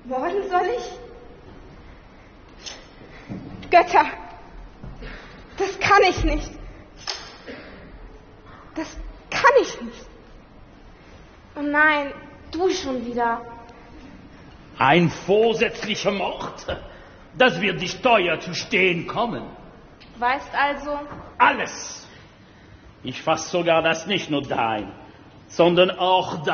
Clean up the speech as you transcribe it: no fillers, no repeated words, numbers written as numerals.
Morden soll ich? Götter, das kann ich nicht. Das kann ich nicht. Oh nein, du schon wieder. Ein vorsätzlicher Mord? Das wird dich teuer zu stehen kommen. Weißt also? Alles. Ich fass sogar, dass nicht nur dein, sondern auch